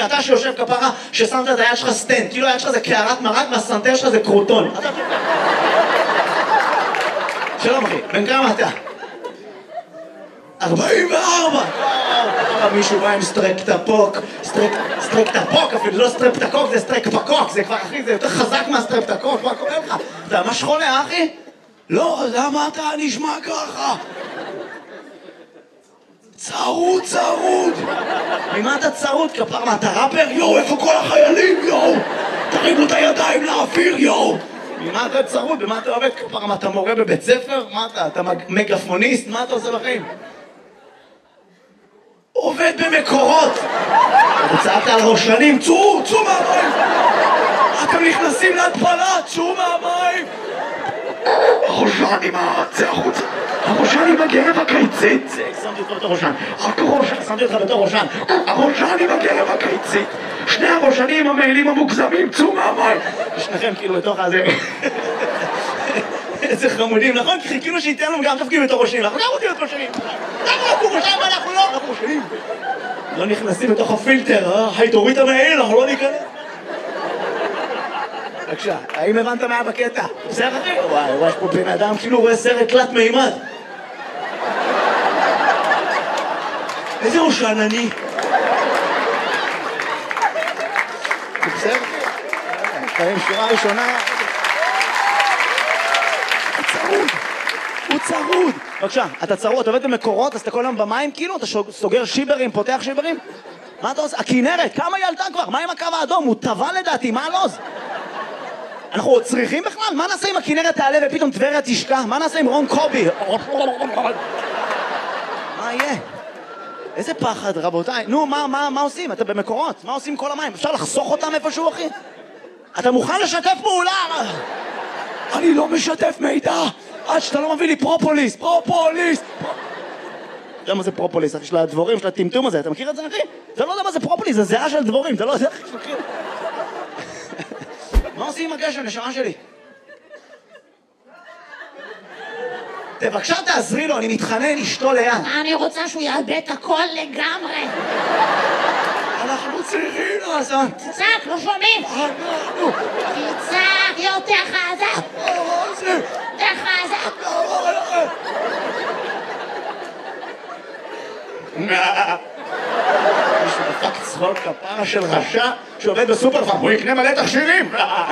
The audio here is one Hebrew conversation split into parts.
אחי, אתה שיושב כפרה ששמת את היד שלך סטנד, כאילו היד שלך זה קערת מרק והסנטר שלך זה קרוטון. שלום אחי, בן כמה אתה? 44! מישהו בא עם סטרפטפוק, סטרפטפוק אפילו, לא סטרפטקוק, זה סטרפטפוק, זה כבר אחי, זה יותר חזק מהסטרפטקוק, מה קורה לך? אתה ממש חולה אחי? לא, למה אתה נשמע ככה? צרוד. ממה אתה צרוד כפר? מה, אתה ראפר? יואו, איפה כל החיילים? יואו, תרימו את הידיים לאוויר, יואו. ממה אתה צרוד? במה אתה עובד כפר? מה, אתה מורה בבית ספר? מה אתה מגפוניסט? מה אתה עושה בחיים? עובד במקורות. אתה צעקת על ראשנים, צאו מהמים. אתם נכנסים להתפלה, צאו מהמים. הראשן עם זה החוצה. הראשן עם הגרב הקיצית. שמתי אותך בתור ראשן. שמתי אותך בתור ראשן. הראשן עם הגרב הקיצית. שני הראשנים המעילים המוגזמים, צאו מהמים. שניכם כאילו בתוך הזה. איזה חמודים, נכון? כי חיכינו שייתן לנו גם תפקיד בתור ראשנים. אנחנו גם רוצים להיות ראשנים. אנחנו ראשנים, אנחנו לא. אנחנו ראשנים. לא נכנסים בתוך הפילטר, היתורית המעיל, אנחנו לא ניכנס. בבקשה, האם הבנת מה בקטע? בסדר אחי? וואי, יש פה בן אדם כאילו רואה סרט תלת מימד. איזה ראשן אני? בסדר אחי? חיים שורה ראשונה. הוא צרוד. בבקשה, אתה צרוד, אתה עובד במקורות, אז אתה כל היום במים כאילו? אתה סוגר שיברים, פותח שיברים? מה אתה עושה? הכינרת, כמה היא עלתה כבר? מה עם הקו האדום? הוא טבע לדעתי, מה הלוז? אנחנו עוד צריכים בכלל? מה נעשה אם הכינרת תעלה ופתאום טבריה תשקע? מה נעשה עם רון קובי? מה יהיה? איזה פחד רבותיי. נו, מה עושים? אתה במקורות, מה עושים כל המים? אפשר לחסוך אותם איפשהו אחי? אתה מוכן לשתף פעולה? אני לא משתף מידע עד שאתה לא מביא לי פרופוליס. אתה יודע מה זה פרופוליס, אחי? של הדבורים, של הטמטום הזה, אתה מכיר את זה אחי? אתה לא יודע מה זה פרופוליס, זה זהה של דבורים, אתה לא יודע איך מכיר. מה עושים עם הגשם, נשמה שלי? בבקשה תעזרי לו, אני מתחנן אשתו ליד. אני רוצה שהוא יאבד את הכל לגמרי. אנחנו צריכים לעשות. תצעק, לא שומעים. תצעק יותר חזק. יותר חזק. מישהו דפק צחוק כפרה של רשע שעובד בסופרפארם, הוא יקנה מלא תכשירים.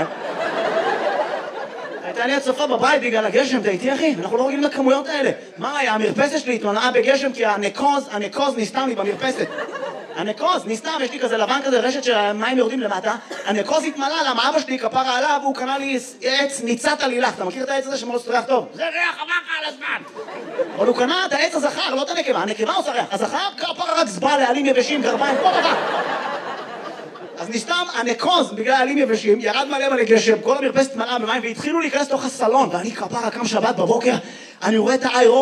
הייתה לי הצפה בבית בגלל הגשם, אתה איתי אחי? אנחנו לא רגילים לכמויות האלה. מה היה? המרפסת שלי התמלאה בגשם כי הנקוז נסתם לי במרפסת. הנקוז נסתם, יש לי כזה לבן כזה, רשת שהמים יורדים למטה. הנקוז התמלא, למה אבא שלי כפרה עליו, והוא קנה לי עץ ניצת עלילך. אתה מכיר את העץ הזה שמאוד ריח טוב? זה ריח עבר לך על הזמן. אבל הוא קנה את העץ הזכר, לא את הנקבה. הנקבה עושה ריח. הזכר כפרה רק זבא לעלים יבשים, גרביים, כל דבר. אז נסתם הנקוז בגלל עלים יבשים, ירד מלא גשם, כל המרפסת מלאה במים והתחילו להיכנס לתוך הסלון ואני כפרה קם שבת בבוקר, אני רואה את האיירון